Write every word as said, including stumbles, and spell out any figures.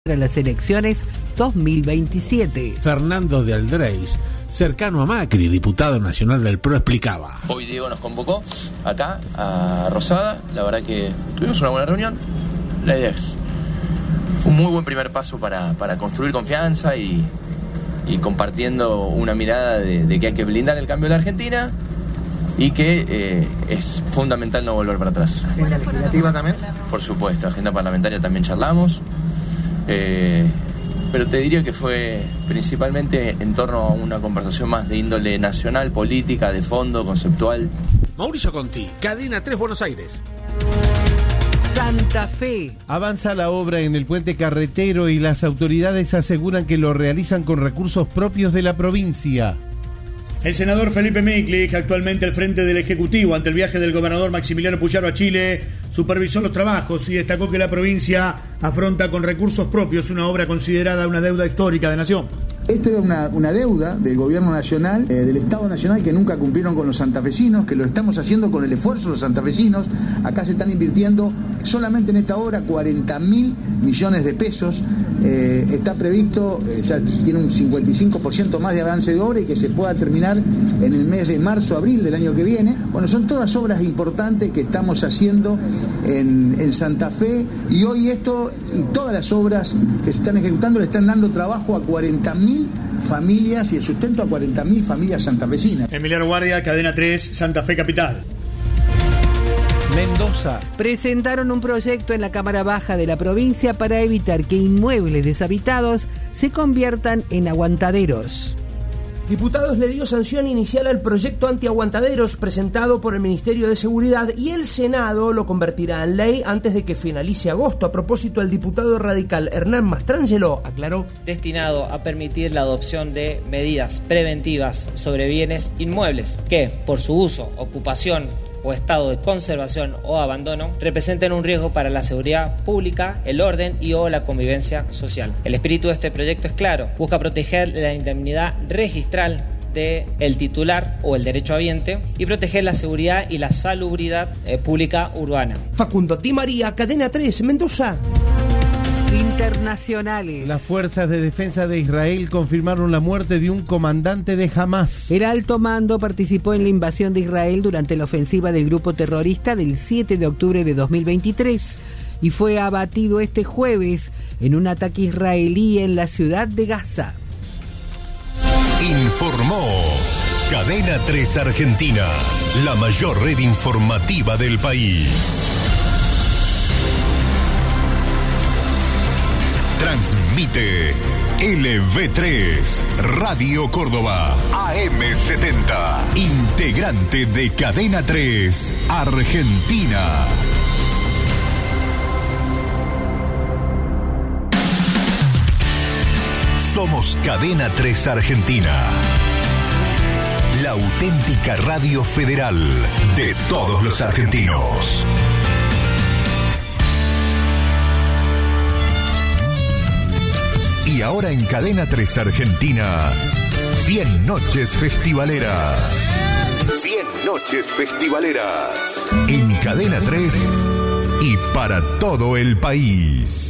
para las elecciones dos mil veintisiete. Fernando de Aldreix, cercano a Macri, diputado nacional del P R O, explicaba. Hoy Diego nos convocó acá a Rosada, la verdad que tuvimos una buena reunión. La idea es un muy buen primer paso para, para construir confianza y, y compartiendo una mirada de, de que hay que blindar el cambio de la Argentina y que eh, es fundamental no volver para atrás. ¿Agenda legislativa también? Por supuesto, agenda parlamentaria también charlamos. Eh, pero te diría que fue principalmente en torno a una conversación más de índole nacional, política, de fondo, conceptual. Mauricio Conti, Cadena tres, Buenos Aires. Santa Fe. Avanza la obra en el puente carretero y las autoridades aseguran que lo realizan con recursos propios de la provincia. El senador Felipe Miklich, actualmente al frente del Ejecutivo ante el viaje del gobernador Maximiliano Puyaro a Chile, supervisó los trabajos y destacó que la provincia afronta con recursos propios una obra considerada una deuda histórica de nación. Esto era una, una deuda del gobierno nacional, eh, del Estado nacional, que nunca cumplieron con los santafesinos, que lo estamos haciendo con el esfuerzo de los santafesinos. Acá se están invirtiendo solamente en esta obra cuarenta mil millones de pesos. Eh, está previsto, eh, ya tiene un cincuenta y cinco por ciento más de avance de obra y que se pueda terminar en el mes de marzo, abril del año que viene. Bueno, son todas obras importantes que estamos haciendo en, en Santa Fe, y hoy esto y todas las obras que se están ejecutando le están dando trabajo a cuarenta mil familias y el sustento a cuarenta mil familias santafesinas. Emiliano Guardia, Cadena tres, Santa Fe Capital. Mendoza. Presentaron un proyecto en la Cámara Baja de la provincia para evitar que inmuebles deshabitados se conviertan en aguantaderos. Diputados le dio sanción inicial al proyecto antiaguantaderos presentado por el Ministerio de Seguridad y el Senado lo convertirá en ley antes de que finalice agosto. A propósito, el diputado radical Hernán Mastrangelo aclaró: destinado a permitir la adopción de medidas preventivas sobre bienes inmuebles que, por su uso, ocupación o estado de conservación o abandono, representen un riesgo para la seguridad pública, el orden y o la convivencia social. El espíritu de este proyecto es claro: busca proteger la indemnidad registral del titular o el derecho habiente y proteger la seguridad y la salubridad eh, pública urbana. Facundo Di María, Cadena tres, Mendoza. Internacionales. Las fuerzas de defensa de Israel confirmaron la muerte de un comandante de Hamás. El alto mando participó en la invasión de Israel durante la ofensiva del grupo terrorista del siete de octubre de dos mil veintitrés y fue abatido este jueves en un ataque israelí en la ciudad de Gaza. Informó Cadena tres Argentina, la mayor red informativa del país. Transmite L V tres, Radio Córdoba, A M setenta, integrante de Cadena tres, Argentina. Somos Cadena tres Argentina, la auténtica radio federal de todos los argentinos. Y ahora en Cadena tres Argentina, cien noches festivaleras. cien noches festivaleras. En Cadena tres y para todo el país.